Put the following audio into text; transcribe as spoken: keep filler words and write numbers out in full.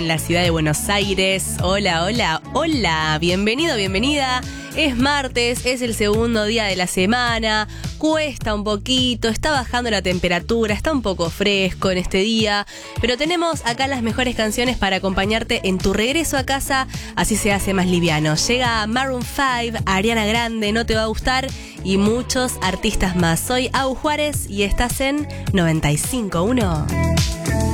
en la ciudad de Buenos Aires. Hola, hola, hola. Bienvenido, bienvenida. Es martes, es el segundo día de la semana. Cuesta un poquito, está bajando la temperatura, está un poco fresco en este día. Pero tenemos acá las mejores canciones para acompañarte en tu regreso a casa. Así se hace más liviano. Llega Maroon cinco, Ariana Grande, No Te Va a Gustar y muchos artistas más. Soy Au Juárez y estás en noventa y cinco punto uno.